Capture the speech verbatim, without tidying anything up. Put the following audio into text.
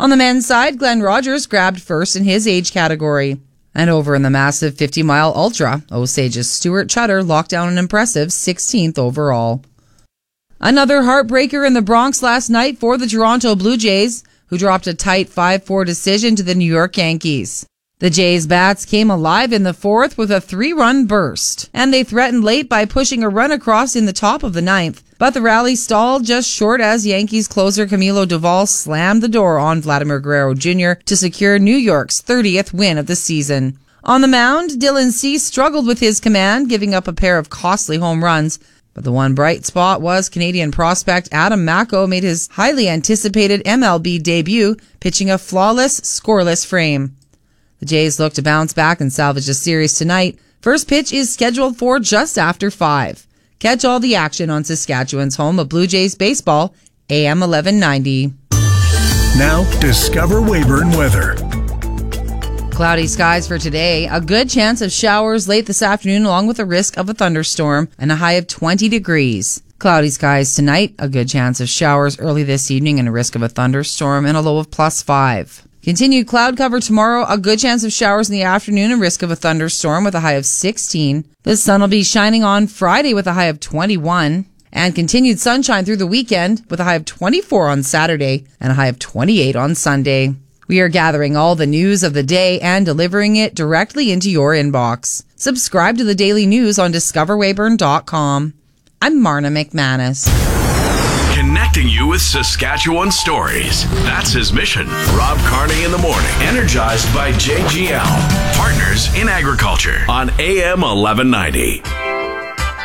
On the men's side, Glenn Rogers grabbed first in his age category. And over in the massive fifty-mile ultra, Osage's Stuart Chutter locked down an impressive sixteenth overall. Another heartbreaker in the Bronx last night for the Toronto Blue Jays, who dropped a tight five four decision to the New York Yankees. The Jays' bats came alive in the fourth with a three-run burst, and they threatened late by pushing a run across in the top of the ninth. But the rally stalled just short as Yankees closer Camilo Doval slammed the door on Vladimir Guerrero Junior to secure New York's thirtieth win of the season. On the mound, Dylan Cease struggled with his command, giving up a pair of costly home runs. But the one bright spot was Canadian prospect Adam Macko made his highly anticipated M L B debut, pitching a flawless, scoreless frame. The Jays look to bounce back and salvage the series tonight. First pitch is scheduled for just after five. Catch all the action on Saskatchewan's home of Blue Jays baseball, A M eleven ninety. Now, discover Weyburn weather. Cloudy skies for today. A good chance of showers late this afternoon along with a risk of a thunderstorm and a high of twenty degrees. Cloudy skies tonight. A good chance of showers early this evening and a risk of a thunderstorm and a low of plus five. Continued cloud cover tomorrow, a good chance of showers in the afternoon and risk of a thunderstorm with a high of sixteen. The sun will be shining on Friday with a high of twenty-one. And continued sunshine through the weekend with a high of twenty-four on Saturday and a high of twenty-eight on Sunday. We are gathering all the news of the day and delivering it directly into your inbox. Subscribe to the Daily News on discover weyburn dot com. I'm Marna McManus. Connecting you with Saskatchewan stories. That's his mission. Rob Carney in the morning. Energized by J G L. Partners in Agriculture on A M eleven ninety.